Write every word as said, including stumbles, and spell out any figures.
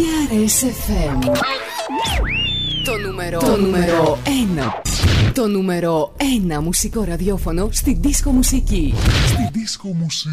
αρ ες εφ εμ. Το νούμερο, το νούμερο ένα. Το νούμερο ένα μουσικό ραδιόφωνο στη δίσκο μουσική. Στη δίσκο μουσική.